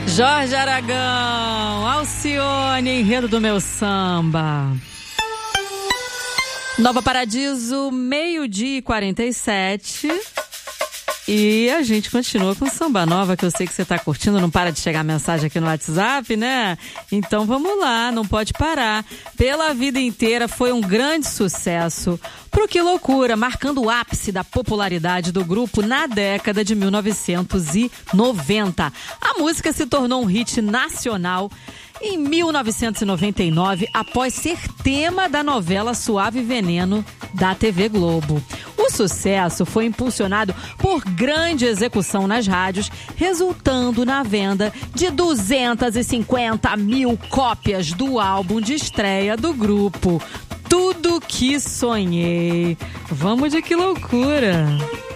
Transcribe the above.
Jorge Aragão, Alcione, enredo do meu samba. Nova Paradiso, 12h47. E a gente continua com Samba Nova, que eu sei que você tá curtindo, não para de chegar mensagem aqui no WhatsApp, né? Então vamos lá, não pode parar. Pela vida inteira foi um grande sucesso. Pro Que Loucura, marcando o ápice da popularidade do grupo na década de 1990. A música se tornou um hit nacional em 1999, após ser tema da novela Suave Veneno da TV Globo. O sucesso foi impulsionado por grande execução nas rádios, resultando na venda de 250 mil cópias do álbum de estreia do grupo. Tudo que sonhei. Vamos de Que Loucura!